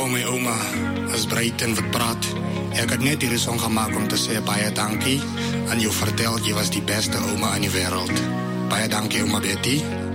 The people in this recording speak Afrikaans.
Oh my ouma, as breed en wat praat. Ek het net hierdie song gemaak om te sê baie dankie aan jou vertel, jy was die beste ouma in die wêreld. Baie dankie ouma Betty.